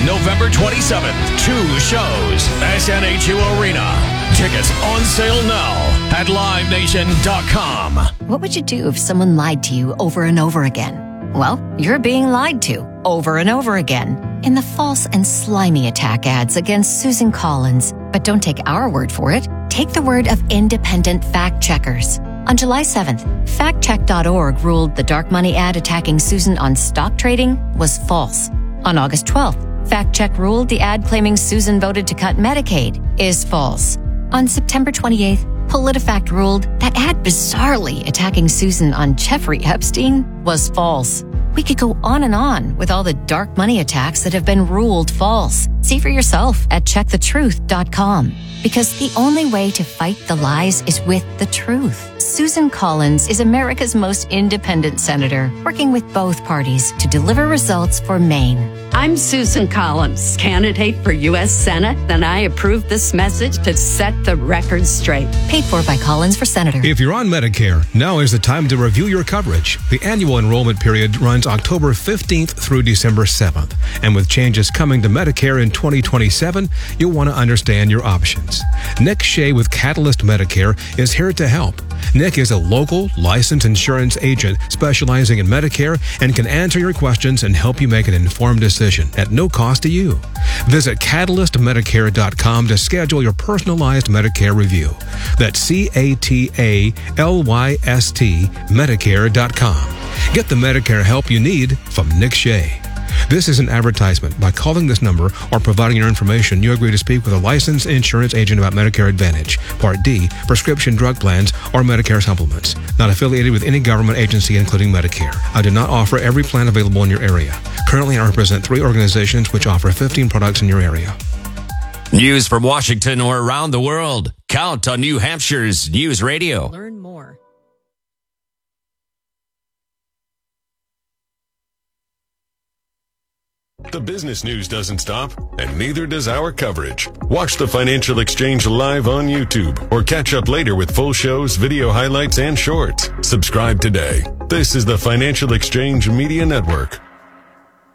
November 27th. 2 shows. SNHU Arena. Tickets on sale now at LiveNation.com. What would you do if someone lied to you over and over again? Well, you're being lied to over and over again in the false and slimy attack ads against Susan Collins. But don't take our word for it. Take the word of independent fact checkers. On July 7th, factcheck.org ruled the dark money ad attacking Susan on stock trading was false. On August 12th, FactCheck ruled the ad claiming Susan voted to cut Medicaid is false. On September 28th, PolitiFact ruled that ad bizarrely attacking Susan on Jeffrey Epstein was false. We could go on with all the dark money attacks that have been ruled false. See for yourself at checkthetruth.com. Because the only way to fight the lies is with the truth. Susan Collins is America's most independent senator, working with both parties to deliver results for Maine. I'm Susan Collins, candidate for U.S. Senate, and I approve this message to set the record straight. Paid for by Collins for Senator. If you're on Medicare, now is the time to review your coverage. The annual enrollment period runs October 15th through December 7th. And with changes coming to Medicare in 2027, you'll want to understand your options. Nick Shea with Catalyst Medicare is here to help. Nick is a local, licensed insurance agent specializing in Medicare and can answer your questions and help you make an informed decision at no cost to you. Visit CatalystMedicare.com to schedule your personalized Medicare review. That's CATALYST Medicare.com. Get the Medicare help you need from Nick Shea. This is an advertisement. By calling this number or providing your information, you agree to speak with a licensed insurance agent about Medicare Advantage, Part D, prescription drug plans, or Medicare supplements. Not affiliated with any government agency, including Medicare. I do not offer every plan available in your area. Currently, I represent 3 organizations which offer 15 products in your area. News from Washington or around the world. Count on New Hampshire's News Radio. Learn more. The business news doesn't stop, and neither does our coverage. Watch the Financial Exchange live on YouTube or catch up later with full shows, video highlights, and shorts. Subscribe today. This is the Financial Exchange Media Network.